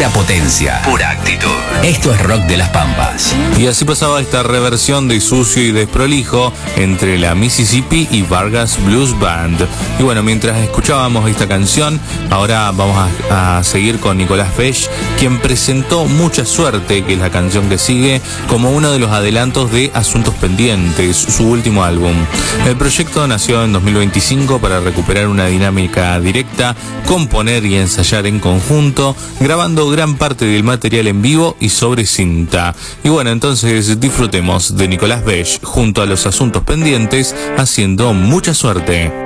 Pura potencia, pura actitud. Esto es Rock de las Pampas. Y así pasaba esta reversión de Sucio y Desprolijo entre la Mississippi y Vargas Blues Band. Y bueno, mientras escuchábamos esta canción, ahora vamos a seguir con Nicolás Besh, quien presentó Mucha Suerte, que es la canción que sigue, como uno de los adelantos de Asuntos Pendientes, su último álbum. El proyecto nació en 2025 para recuperar una dinámica directa, componer y ensayar en conjunto, grabando gran parte del material en vivo y sobre cinta. Y bueno, entonces disfrutemos de Nicolás Besh junto a los Asuntos Pendientes haciendo Mucha Suerte.